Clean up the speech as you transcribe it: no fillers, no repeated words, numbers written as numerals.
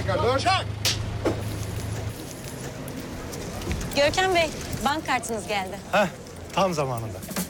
tekrar. Çak! Görkem Bey, bank kartınız geldi. Heh, tam zamanında.